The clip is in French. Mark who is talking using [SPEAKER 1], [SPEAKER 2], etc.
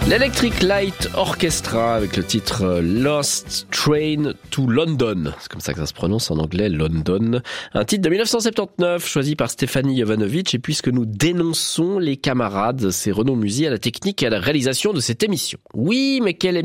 [SPEAKER 1] L'Electric Light Orchestra avec le titre Lost Train to London. C'est comme ça que ça se prononce en anglais, London. Un titre de 1979 choisi par Stéphanie Jovanovic. Et puisque nous dénonçons les camarades, c'est Renaud Musy à la technique et à la réalisation de cette émission. Oui, mais quelle émission!